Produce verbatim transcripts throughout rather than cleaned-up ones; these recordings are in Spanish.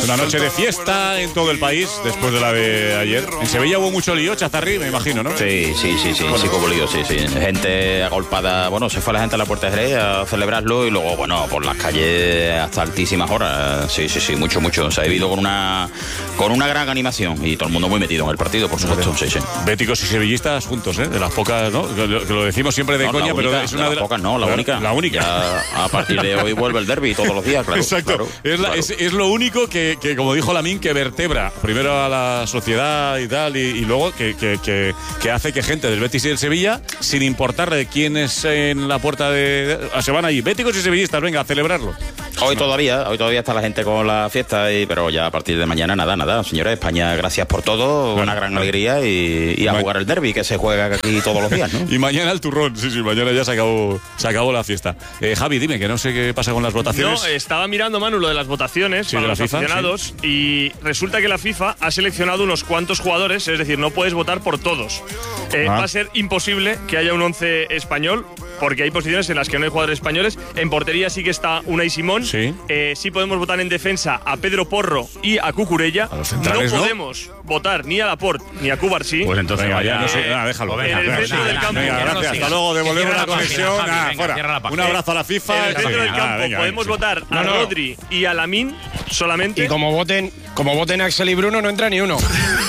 Una noche de fiesta en todo el país después de la de ayer. En Sevilla hubo mucho lío, Chazarri, me imagino, ¿no? Sí, sí, sí, sí, sí, hubo lío, sí, sí. Gente agolpada, bueno, se fue la gente a la Puerta de Jerez a celebrarlo y luego, bueno, por las calles hasta altísimas horas. Sí, sí, sí, mucho, mucho. Se ha vivido con una con una gran animación y todo el mundo muy metido en el partido, por supuesto. Sí, sí. Béticos y sevillistas juntos, ¿eh? De las pocas, ¿no? Que lo, que lo decimos siempre de no, coña, única, pero es una de las de las pocas, no, la, la única. La única. Ya, a partir de hoy vuelve el derbi todos los días, claro. Exacto. Claro, es, la, claro. Es, es lo único que, que, como dijo Lamín, que vertebra primero a la sociedad y tal, y, y luego que, que, que, que hace que gente del Betis y del Sevilla, sin importarle quién es en la puerta de, de... Se van allí, béticos y sevillistas, venga, a celebrarlo. Hoy todavía, hoy todavía está la gente con la fiesta, y, pero ya a partir de mañana nada, nada. Señores, España, gracias por todo, bueno, una gran bueno. alegría y, y a Ma- jugar el derbi que se juega aquí todos los días, ¿no? Y mañana el turrón, sí, sí, mañana ya se acabó, se acabó la fiesta. Eh, Javi, dime, que no sé qué pasa con las votaciones. No, estaba mirando, Manu, lo de las votaciones sí, para de los FIFA, aficionados sí. Y resulta que la FIFA ha seleccionado unos cuantos jugadores, es decir, no puedes votar por todos. Eh, ah. Va a ser imposible que haya un once español, porque hay posiciones en las que no hay jugadores españoles. En portería sí que está Unai Simón. Sí. Eh, sí podemos votar en defensa a Pedro Porro y a Cucurella. A los centrales, no ¿no? podemos votar ni a Laporte ni a Cubarsí. Pues entonces venga, vaya, ya, no sé, eh, nada, déjalo. Venga, en el centro del campo. Venga, gracias, hasta luego, devolvemos la conexión. Ah, fuera. Un abrazo a la FIFA. En el centro del campo ah, venga, podemos venga, votar sí. a no, no. Rodri y a Lamín solamente. Y como voten, como voten Axel y Bruno, no entra ni uno.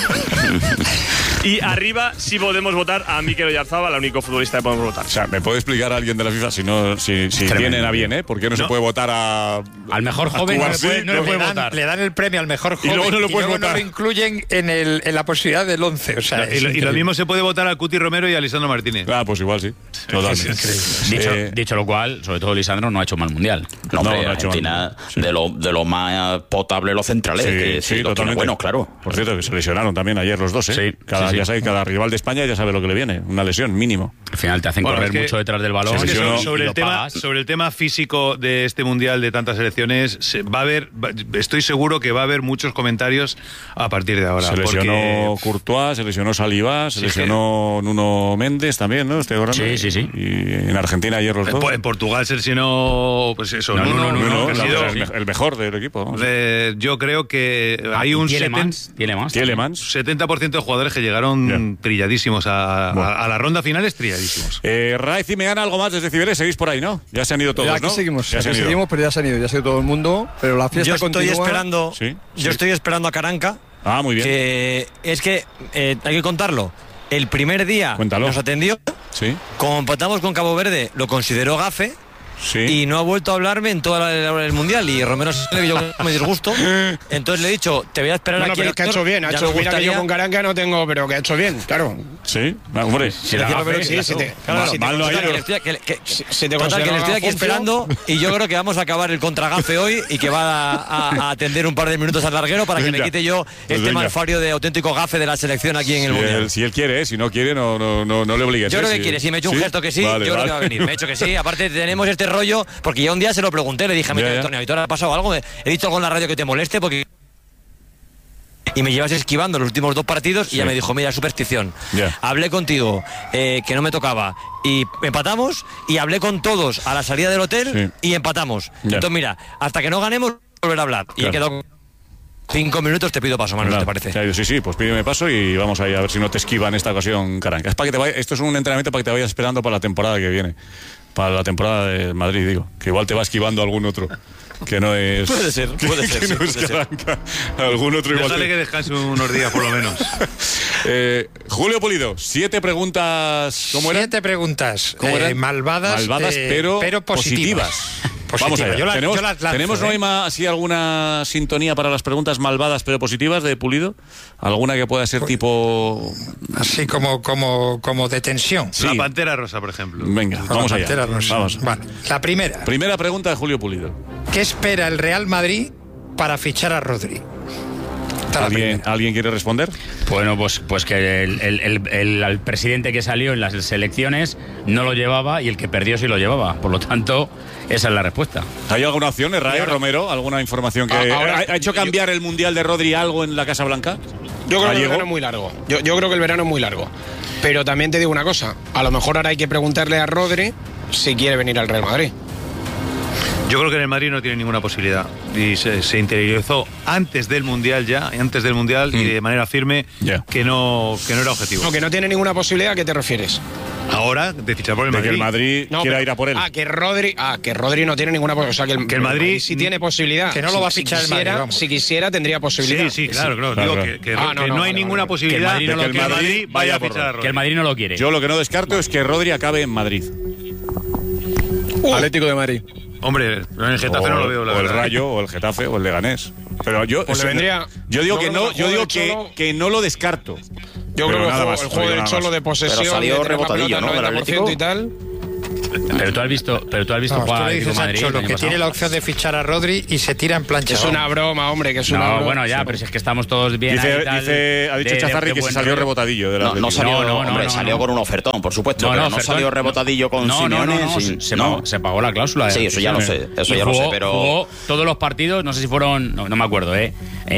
Y arriba sí podemos votar a Mikel Oyarzabal, el único futbolista que podemos votar. O sea, ¿me puede explicar a alguien de la FIFA si no si, si tienen a bien, eh? ¿Por qué no, no se puede votar a al mejor joven? A no le puede, no le puede le dan, votar. Le dan el premio al mejor joven y luego no lo, y puedes luego votar. no lo incluyen en, el, en la posibilidad del once. O sea, no, y, lo, y lo mismo se puede votar a Cuti Romero y a Lisandro Martínez. Ah, pues igual sí. Totalmente. Dicho, eh, dicho lo cual, sobre todo Lisandro no ha hecho mal mundial. No, no, hombre, no ha hecho Argentina, mal. Sí. de lo de lo más potable los centrales, sí, que sí, sí, los totalmente. Bueno, claro. Por cierto, que se lesionaron también ayer los dos, ¿eh? Sí, cada, sí, sí. Ya sabe, cada rival de España ya sabe lo que le viene. Una lesión, mínimo. Al final te hacen Bueno, correr es que, mucho detrás del balón. Es que sobre, no, sobre, el tema, pagas. sobre el tema físico de este mundial de tantas selecciones, se, va a haber, va, estoy seguro que va a haber muchos comentarios a partir de ahora. Se lesionó porque... Courtois, se lesionó Saliba, se sí, lesionó que... Nuno Méndez también, ¿no? Estoy hablando. Sí, sí, sí. Y en Argentina ayer los dos. En Portugal se lesionó, pues eso, no, Nuno, no, no, Nuno, no, que ha no, sido, el, el mejor del equipo. Vamos. Eh, yo creo que Ah, hay un Tielemans, Tielemans. Tielemans. setenta por ciento de jugadores que llegaron yeah. trilladísimos a, bueno. a, a la ronda final, trilladísimos. Eh, Raiz y Meana, algo más desde Cibeles, seguís por ahí, ¿no? Ya se han ido todos, ya aquí ¿no? seguimos, ya aquí se han ido. seguimos, pero ya se han ido, ya se ha ido todo el mundo, pero la fiesta yo estoy continúa. esperando, ¿Sí? yo Sí. estoy esperando a Caranca. Ah, muy bien. Que es que eh, hay que contarlo. El primer día Cuéntalo. nos atendió. Sí. Como empatamos con Cabo Verde, lo consideró gafe. Sí. Y no ha vuelto a hablarme en toda la hora del mundial. Y Romero se le vio me disgusto. Entonces le he dicho, te voy a esperar Bueno, aquí. pero es que ha hecho bien. Ha hecho, mira que yo con Caranca no tengo, pero que ha hecho bien, claro. Sí, ah, hombre. Si le Romero, sí, si te, claro, si te mal no ha ido. que le estoy, que, que, si, si te total, que le estoy aquí gafofio. esperando. Y yo creo que vamos a acabar el contragafe hoy y que va a, a, a atender un par de minutos al larguero para que Venga. me quite yo Pues este venga. malfario de auténtico gafe de la selección aquí en el Si mundial. él, si él quiere, ¿eh? Si no quiere, no, no, no, no le obligues. Yo ¿eh? creo que Si- quiere, si me he hecho un ¿Sí? gesto que sí, Vale, yo creo vale. que va a venir. Me he hecho que sí. Aparte tenemos este rollo, porque ya un día se lo pregunté, le dije a mi Ya, ya. Antonio, ¿ahora ha pasado algo? He dicho algo en la radio que te moleste porque... Y me llevas esquivando los últimos dos partidos Sí. y ya me dijo, mira, superstición. Ya. Hablé contigo, eh, que no me tocaba, y empatamos, y hablé con todos a la salida del hotel Sí. y empatamos. Ya. Entonces mira, hasta que no ganemos, volver a hablar. Y he Claro. quedado cinco minutos, te pido paso, Manuel, Claro. ¿te parece? Claro, sí, sí, pues pídeme paso y vamos ahí a ver si no te esquiva en esta ocasión, Caranca. Es para que te vaya, esto es un entrenamiento para que te vayas esperando para la temporada que viene. Para la temporada de Madrid, digo. Que igual te va esquivando algún otro. Que no es. Puede ser, puede que, ser, que sí, no es puede ser. Caranca. Algún otro igual. Déjale te- que descanse unos días por lo menos. eh, Julio Pulido, siete preguntas. ¿Cómo eran? Siete preguntas ¿Cómo eh, eran? malvadas, Malvadas, eh, pero, pero positivas. Vamos Positivas. allá. Yo la- ¿Tenemos, yo las lanzo, ¿tenemos ¿eh? Noima, así alguna sintonía para las preguntas malvadas pero positivas de Pulido? ¿Alguna que pueda ser tipo...? Así como, como, como de tensión. Sí. La Pantera Rosa, por ejemplo. Venga, Con vamos la allá. Pantera Rosa. Vamos. Vale. La primera. Primera pregunta de Julio Pulido. ¿Qué espera el Real Madrid para fichar a Rodri? Está la ¿Alguien, primera. ¿Alguien quiere responder? Bueno, pues, pues que el, el, el, el- el presidente que salió en las selecciones no lo llevaba y el que perdió sí lo llevaba. Por lo tanto, esa es la respuesta. ¿Hay alguna opción, Israel ahora- Romero? ¿Alguna información que Ah, ahora- ha, ha hecho cambiar el Mundial de Rodri algo en la Casa Blanca? Yo creo que el ¿Gallego? verano es muy largo. Yo, yo creo que el verano es muy largo. Pero también te digo una cosa. A lo mejor ahora hay que preguntarle a Rodri si quiere venir al Real Madrid. Yo creo que en el Madrid no tiene ninguna posibilidad y se, se interiorizó antes del Mundial ya, antes del Mundial mm. y de manera firme yeah. que no que no era objetivo. No, que no tiene ninguna posibilidad. ¿A qué te refieres? Ahora, de fichar por el de Madrid. Que el Madrid no, quiera pero, ir a por él. Ah, que Rodri, ah, que Rodri no tiene ninguna posibilidad. O sea, que el, que el Madrid, Madrid sí tiene posibilidad. Que no lo va a fichar si el Madrid, quisiera, vamos. Si quisiera, tendría posibilidad. Sí, sí, claro, claro. claro, Digo claro. que, que, ah, no, que no, no hay vale, ninguna vale. posibilidad de que el de que el Madrid Madrid vaya a fichar a Rodri. Que el Madrid no lo quiere. Yo lo que no descarto es que Rodri acabe en Madrid. Uh. Atlético de Madrid. Hombre, en el Getafe o, no lo veo, la o verdad. el Rayo, o el Getafe, o el Leganés. Pero yo, pues eso, le vendría, yo digo yo que no, yo digo que, Cholo, que no lo descarto. Yo creo que nada el más, juego, el juego del Cholo de posesión, pero salió de rebotadillo, ¿no? Del noventa por ciento y tal. Pero tú has visto, pero tú has visto no, jugar tú le Atlético dices Madrid. a Cholo que tiene la opción de fichar a Rodri y se tira en plancha. Es una broma, hombre, que es una no, broma. bueno, ya, pero si es que estamos todos bien. Dice, ahí, tal, dice, ha dicho de, Chazarri de, de que se buen salió rollo. rebotadillo. De la No, no salió, no, no, hombre, no, salió no. con un ofertón, por supuesto, No, pero no, no ofertón. salió rebotadillo con no, Simeone. No, no, no, sin, se, no. Pagó, se pagó la cláusula. Sí, de eso ya lo sé, eso ya jugó, lo sé, pero jugó todos los partidos, no sé si fueron, no, no me acuerdo, eh,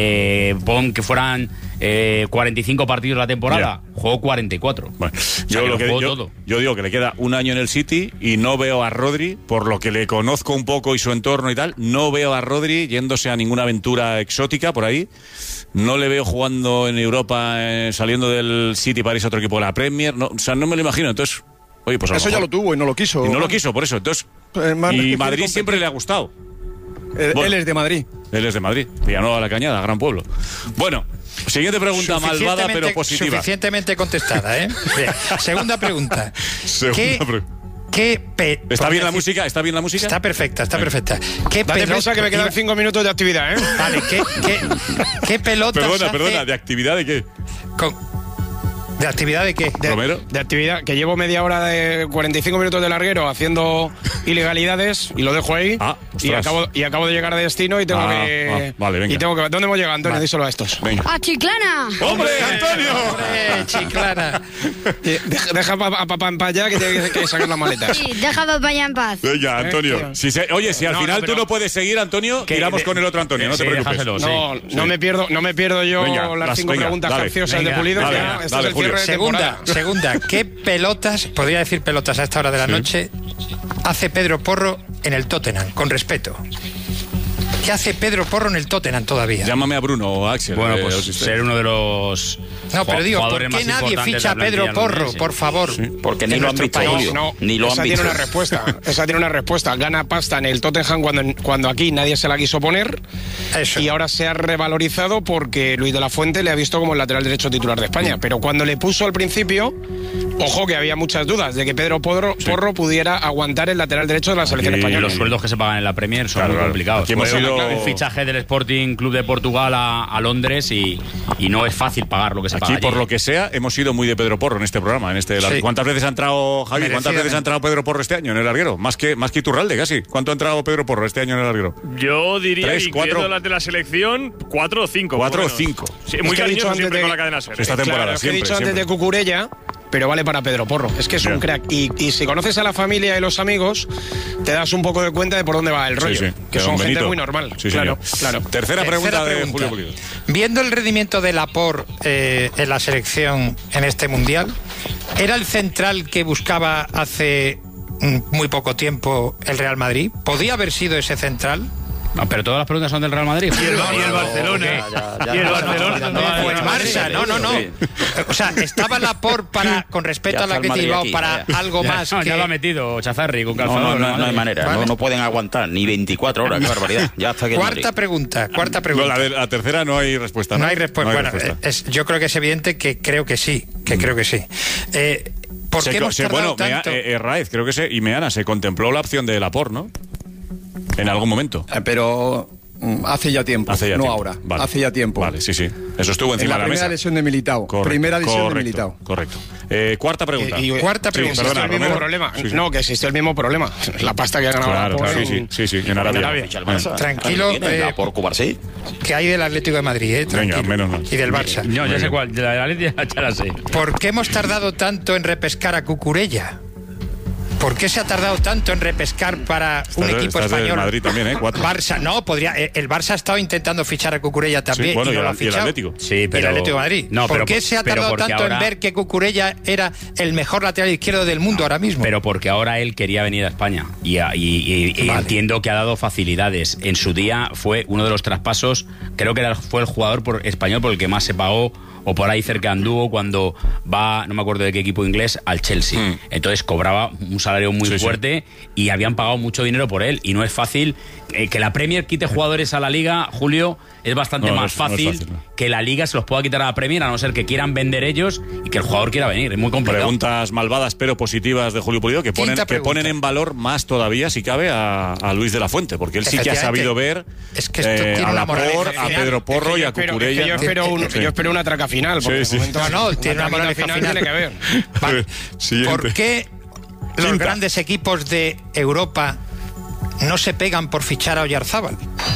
eh pon que fueran eh, cuarenta y cinco partidos la temporada, yeah. jugó cuarenta y cuatro. Bueno, o sea, yo, que lo lo que, jugó yo, todo. yo digo que le queda un año en el City y no veo a Rodri, por lo que le conozco un poco y su entorno y tal, no veo a Rodri yéndose a ninguna aventura exótica por ahí. No le veo jugando en Europa, eh, saliendo del City para irse a otro equipo de la Premier. No, o sea, no me lo imagino. Entonces, oye, pues a Eso lo ya mejor. lo tuvo y no lo quiso. Y no lo quiso, por eso. Entonces, Eh, man, es y que Madrid quiere siempre le ha gustado. Él, Bueno. él es de Madrid. Él es de Madrid. Villanueva la Cañada, gran pueblo. Bueno, siguiente pregunta malvada pero positiva. Suficientemente contestada, ¿eh? Bien. Segunda pregunta. Segunda ¿Qué, pre- qué pe- ¿Está bien la decir- música? ¿Está bien la música? Está perfecta, está perfecta. ¿Qué Date pelota- prisa que me quedan iba- cinco minutos de actividad, ¿eh? Vale, ¿qué, qué, qué pelotas Perdona, hace perdona, ¿de actividad de qué? con- ¿De actividad de qué? De, ¿Romero? de actividad, que llevo media hora de cuarenta y cinco minutos de larguero haciendo ilegalidades y lo dejo ahí. Ah, y ostras. acabo, y acabo de llegar a destino y tengo Ah, que. ah, vale, venga. Y tengo que. ¿Dónde hemos llegado, Antonio? Vale. Díselo a estos. Venga. ¡A Chiclana! ¡Hombre, Antonio! ¡Hombre, Chiclana! Eh, Deja, deja a papá en paz ya que tiene que, que sacar las maletas. Sí, deja a papá ya en paz. Venga, Antonio. tío. Si se- oye, si al No, final no, tú pero- no puedes seguir, Antonio, Que tiramos de- con el otro Antonio, no sí, te preocupes. déjaselo, No, sí, no sí. me pierdo, no me pierdo yo Venga, las las- cinco venga, preguntas dale. capciosas Venga, de Pulido. dale, que dale, ya, este dale, es el Julio. cierre de Segunda, temporada. segunda, ¿qué pelotas, podría decir pelotas a esta hora de la noche, hace Pedro Porro en el Tottenham? Con respeto. ¿Qué hace Pedro Porro en el Tottenham todavía? Llámame a Bruno o a Axel. Bueno, eh, pues os estáis. ser uno de los No, pero digo, ¿por jugadores qué más nadie importantes ficha a de la Pedro plantilla Porro, londinense. por favor? porque ni en lo han nuestro visto, país? Julio. No, Ni lo han esa visto. tiene una respuesta. Esa tiene una respuesta. Gana pasta en el Tottenham cuando, cuando aquí nadie se la quiso poner. Eso. Y ahora se ha revalorizado porque Luis de la Fuente le ha visto como el lateral derecho titular de España. Pero cuando le puso al principio, ojo que había muchas dudas de que Pedro Porro, Porro pudiera aguantar el lateral derecho de la selección Aquí Y española. los sueldos que se pagan en la Premier son Claro, muy claro. complicados. Aquí hemos Fue ido- un fichaje del Sporting Club de Portugal a, a Londres y, y no es fácil pagar lo que se Aquí, paga allí. por lo que sea, hemos sido muy de Pedro Porro en este programa. En este, Sí. ¿Cuántas veces ha entrado, Javi? ¿Cuántas veces ha entrado Pedro Porro este año en el larguero? Más que, más que Iturralde, casi. ¿Cuánto ha entrado Pedro Porro este año en el larguero? Yo diría, Tres, incluyendo cuatro. las de la selección, cuatro o cinco. Cuatro por o lo menos. cinco. Sí, Es muy que he dicho cariñoso antes siempre de- con la cadena SER. Esta temporada, Claro, es que he siempre, dicho antes siempre. de Cucurella, pero vale para Pedro Porro. Es que es un Ya. crack. Y, y si conoces a la familia y los amigos, te das un poco de cuenta de por dónde va el rollo. Sí, sí. Que De son Don gente Benito. muy normal. Sí, claro, señor. claro. Tercera pregunta Tercera de pregunta. Julio Pulido. Viendo el rendimiento de Laporte eh, en la selección en este mundial, ¿era el central que buscaba hace mm, muy poco tiempo el Real Madrid? ¿Podía haber sido ese central? No, pero todas las preguntas son del Real Madrid. Y el, y el Barcelona. Ya, ya, y el ya, Barcelona. ya, ya, no, ya, no, O el no, Barça, no, no, no. O sea, ¿estaba Laporte para, con respecto Ya a la está que el te Madrid Bilbao, aquí, para ya. algo Ya, más no, que... ya lo ha metido Chazarri con No, calzador. no, no, Madrid. no hay manera. Vale. No, no pueden aguantar ni veinticuatro horas. Qué barbaridad. Ya está aquí el Cuarta Madrid. pregunta, cuarta No, pregunta. la, de, la tercera no hay respuesta. No hay respuesta. Bueno, respuesta. es- yo creo que es evidente que creo que sí, que creo que sí. Eh, ¿Por Se qué co- hemos se- tardado bueno, Mea- tanto? eh, eh, Raez, creo que se, y Meana, se contempló la opción de Laporte, ¿no? En algún momento. Eh, Pero mm, hace ya tiempo, Hace ya no tiempo. ahora. Vale. Hace ya tiempo. Vale, sí, sí. Eso estuvo En encima la de la primera mesa. lesión de Militao. Correcto, primera lesión correcto, de Militao. Correcto. Eh, cuarta pregunta. Y- y- Cuarta sí, pregunta. existió perdona, el mismo Romero. problema. Sí, sí. No, que existió el mismo problema. La pasta que ha ganado Claro, Laporte claro, sí, en- sí, sí, sí, en Arabia. Ficha el Barça. Tranquilo, ¿Quién es? eh, La por Cubarsí. que hay del Atlético de Madrid, ¿eh? Venga, Tranquilo. menos mal. Y del Barça. No, ya sé cuál. De la Atleti ya la sé. ¿Por qué hemos tardado tanto en repescar a Cucurella? ¿Por qué se ha tardado tanto en repescar para un Estás- equipo estás del español? Madrid también, ¿eh? Cuatro. Barça, no, podría. eh, El Barça ha estado intentando fichar a Cucurella también. Sí, bueno, y no y lo el- ha y el fichado. Atlético. Sí, Y el pero- Atlético de Madrid. No, ¿Por pero- qué se ha pero tardado porque tanto ahora- en ver que Cucurella era el mejor lateral izquierdo del mundo ahora mismo? Pero porque ahora él quería venir a España y, a- y- y- y Vale. entiendo que ha dado facilidades. En su día fue uno de los traspasos, creo que era, fue el jugador por, español por el que más se pagó o por ahí cerca anduvo cuando va, no me acuerdo de qué equipo inglés, al Chelsea. Mm. Entonces cobraba un salario muy Sí, sí. fuerte y habían pagado mucho dinero por él y no es fácil. Eh, que la Premier quite jugadores a la Liga, Julio, es bastante No, no más es- no es fácil, fácil, no. que la Liga se los pueda quitar a la Premier, a no ser que quieran vender ellos y que el jugador quiera venir. Es muy complicado. Preguntas malvadas pero positivas de Julio Pulido que ponen, Quinta que pregunta. ponen en valor más todavía, si cabe, a, a Luis de la Fuente, porque él sí que ha Efectivamente. sabido ver Es que esto tiene a una la moraleja Por, a final. Pedro Porro Es que y yo a espero- Cucurella. es que yo espero, un- Sí. yo espero una traca final. Porque Sí, de sí. momento No, no, una tiene una traquita moraleja final. tiene que ver. Vale. Siguiente. ¿Por qué los Quinta. grandes equipos de Europa no se pegan por fichar a Oyarzábal?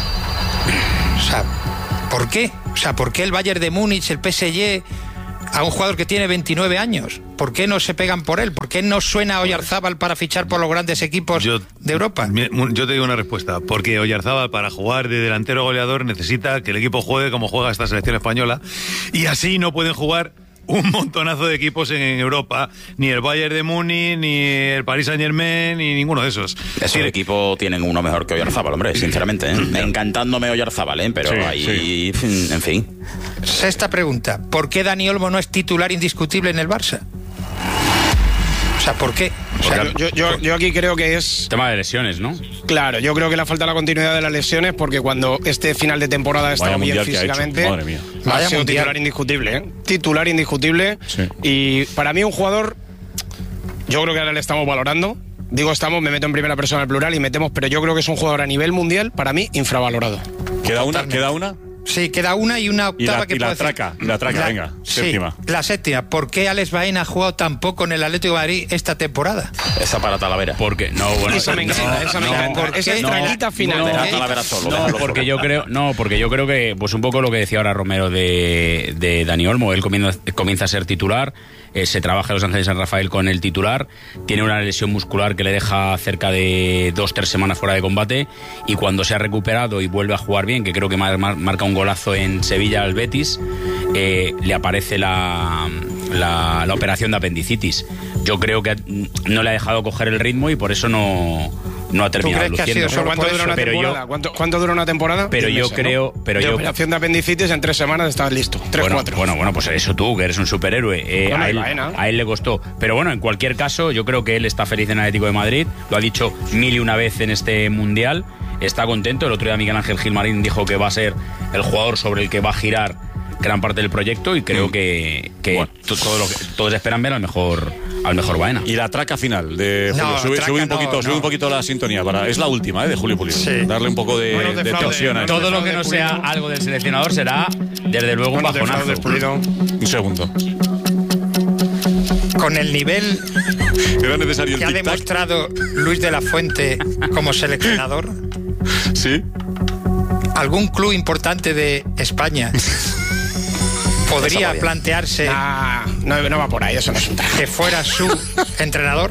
O sea, ¿por qué? O sea, ¿por qué el Bayern de Múnich, el P S G, a un jugador que tiene veintinueve años? ¿Por qué no se pegan por él? ¿Por qué no suena Oyarzábal para fichar por los grandes equipos Yo- de Europa? Mi- Yo te digo una respuesta, porque Oyarzábal para jugar de delantero goleador necesita que el equipo juegue como juega esta selección española y así no pueden jugar un montonazo de equipos en Europa, ni el Bayern de Múnich, ni el Paris Saint-Germain, ni ninguno de esos. Esos equipos tienen uno mejor que Oyarzábal, hombre, sinceramente. ¿eh? Encantándome Oyarzábal, ¿eh? Pero Sí, ahí, en fin. Sexta pregunta. ¿Por qué Dani Olmo no es titular indiscutible en el Barça? O sea, ¿por qué? O sea, Yo, yo, yo aquí creo que es Tema de lesiones, ¿no? claro, yo creo que le falta la continuidad de las lesiones porque cuando este final de temporada ha estado Vaya bien mundial que ha hecho, físicamente, madre mía. ha Vaya sido mundial. titular indiscutible, ¿eh? Titular indiscutible. Sí. Y para mí un jugador, yo creo que ahora le estamos valorando. Digo estamos, me meto en primera persona al plural y metemos, pero yo creo que es un jugador a nivel mundial, para mí, infravalorado. ¿Queda una? ¿Queda una? sí, queda una y una Y octava la, que y la puedo decir. traca, y la traca, venga, sí, séptima. la séptima. ¿Por qué Alex Baena ha jugado tan poco en el Atlético de Madrid esta temporada? Esa para Talavera. Porque no, bueno, Esa me encanta, esa me encanta. ¿por Esa qué? es traquita final. no, Deja ¿eh? Talavera solo. No, déjalo porque solo. yo creo, no, porque yo creo que, pues un poco lo que decía ahora Romero de, de Dani Olmo, él comienza, comienza a ser titular, eh, se trabaja en Los Ángeles San Rafael con el titular, tiene una lesión muscular que le deja cerca de dos, tres semanas fuera de combate, y cuando se ha recuperado y vuelve a jugar bien, que creo que mar- mar- marca un golazo en Sevilla al Betis, eh, le aparece la, la, la operación de apendicitis. Yo creo que no le ha dejado coger el ritmo y por eso no, no ha terminado crees que ha luciendo. sido solo ¿Cuánto por dura eso? una Pero yo- temporada? ¿Cuánto, cuánto dura una temporada? Pero Diez yo meses, creo- ¿no? pero de yo- operación de apendicitis en tres semanas estás listo. Tres, bueno, cuatro. bueno, bueno, pues eso tú, que eres un superhéroe. Eh, Bueno, a, y él, Baena. a él le costó. Pero bueno, en cualquier caso, yo creo que él está feliz en Atlético de Madrid. Lo ha dicho mil y una vez en este Mundial. Está contento. El otro día Miguel Ángel Gilmarín dijo que va a ser el jugador sobre el que va a girar gran parte del proyecto y creo Mm. que, que Bueno. to- todo lo que- todos esperan ver al mejor al mejor Baena. Y la traca final de Julio. No, sube, traca sube un no, poquito, sube no. un poquito la sintonía. Para, es la última, ¿eh? De Julio Pulido. Sí. Darle un poco de, Bueno, de de fraude, tensión a no, esto. Todo lo que no sea algo del seleccionador será, desde luego, un Bueno, de bajonazo. fraudes, Pulido. Un segundo. Con el nivel Era necesario el que ha tic-tac. demostrado Luis de la Fuente como seleccionador, Sí. ¿algún club importante de España podría bien. plantearse Ah, no, no va por ahí, eso no es un traje. que fuera su entrenador?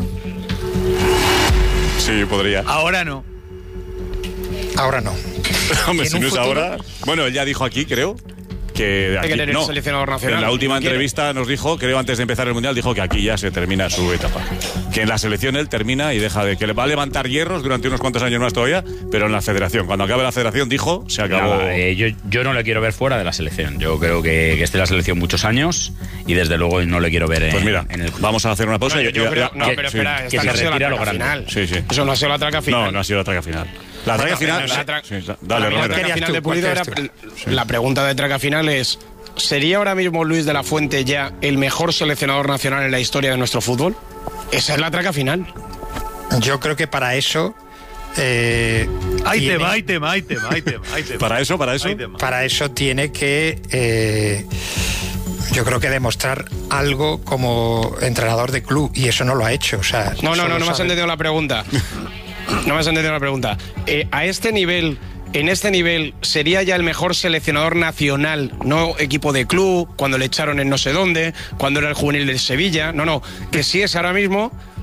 Sí, podría. Ahora no. Ahora no. Hombre, ¿En si un no es futuro? ahora. Bueno, él ya dijo aquí, creo. Que aquí, que tener no, seleccionador nacional. en la última No quiere. entrevista nos dijo, creo antes de empezar el Mundial, dijo que aquí ya se termina su etapa. Que en la selección él termina y deja de... Que le va a levantar hierros durante unos cuantos años más todavía, pero en la federación. Cuando acabe la federación, dijo, se acabó... Nada, eh, yo, yo no le quiero ver fuera de la selección. Yo creo que, que esté en la selección muchos años y desde luego no le quiero ver en, Pues mira, en el club. vamos a hacer una pausa. No, y- yo, yo y- creo, ya- no, que- pero sí. espera, que esta se no ha sido la retire a lo traca grande. final. Sí, sí. Eso no ha sido la traca final. No, no ha sido la traca final. La traca No, final... no, la tra- sí, sí, dale, Para mí la Romero. traca querías final tú? de ¿Cuál Pulido era, querías la pregunta de traca final es, ¿sería ahora mismo Luis de la Fuente ya el mejor seleccionador nacional en la historia de nuestro fútbol? Esa es la traca final. Yo creo que para eso eh, Hay tiene- tema, hay tema, hay tema, hay tema, hay tema. Para eso, para eso. Hay tema. para eso tiene que eh, yo creo que demostrar algo como entrenador de club y eso no lo ha hecho. O sea, No, no, solo no, no me has sabe- entendido la pregunta. No me has entendido la pregunta. Eh, a este nivel, en este nivel, ¿sería ya el mejor seleccionador nacional, no equipo de club, cuando le echaron en no sé dónde, cuando era el juvenil del Sevilla? No, no, que sí es ahora mismo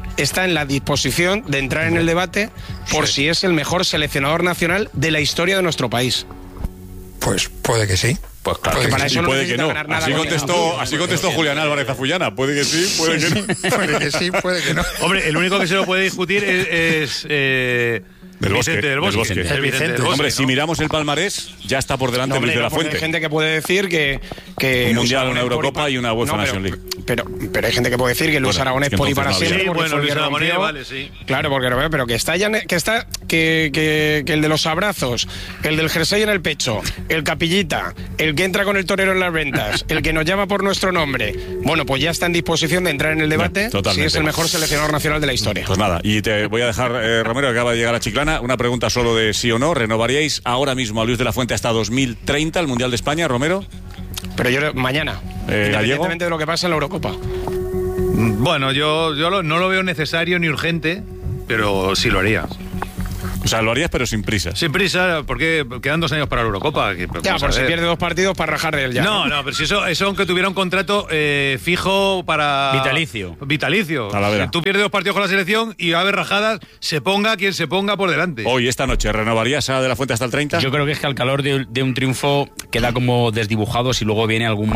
está en la disposición de entrar en el debate por si es el mejor seleccionador nacional de la historia de nuestro país. Pues puede que sí. Pues claro, Porque que para sí. eso no puede que necesita no. ganar nada Así con contestó, el- así contestó Julián Álvarez Afullana. Puede que sí, puede que no. Puede que sí, puede que no. Hombre, el único que se lo puede discutir es, es eh, Del Bosque, Vicente del del Bosque. Bosque. El El Vicente del Vicente. Bosque, Hombre, ¿no? si miramos el palmarés, ya está por delante No, hombre, Luis de no, la porque Fuente. hay gente que puede decir que, que Un Luis mundial, Aragonés una por Eurocopa pa- y una UEFA No, pero- Nation League. Pero, pero hay gente que puede decir que Luis Bueno, Aragonés es que por y para entonces no siempre. Sí, porque bueno, fue el Luis que Aragonés, rompió. vale, sí. Claro, porque no, pero que está ya, que está que, que, que el de los abrazos, el del jersey en el pecho, el capillita, el que entra con el torero en las ventas, el que nos llama por nuestro nombre. Bueno, pues ya está en disposición de entrar en el debate si totalmente. es el mejor seleccionador nacional de la historia. Pues nada, y te voy a dejar, eh, Romero, que acaba de llegar a Chiclana, una pregunta solo de sí o no. ¿Renovaríais ahora mismo a Luis de la Fuente hasta dos mil treinta el Mundial de España, Romero? Pero yo mañana, Eh, Gallego. independientemente de lo que pase en la Eurocopa. Bueno, yo, yo lo- no lo veo necesario ni urgente, pero sí lo haría. O sea, lo harías pero sin prisa. Sin prisa, porque quedan dos años para la Eurocopa. que- Ya, vamos a por si ver. pierde dos partidos para rajar de él ya. No, no, pero si eso, eso aunque tuviera un contrato eh, fijo para... Vitalicio. Vitalicio. A la vera. Si tú pierdes dos partidos con la selección y va a haber rajadas, se ponga quien se ponga por delante. Hoy, esta noche, ¿renovarías a de la Fuente hasta el treinta? Yo creo que es que al calor de, de un triunfo queda como desdibujado si luego viene algún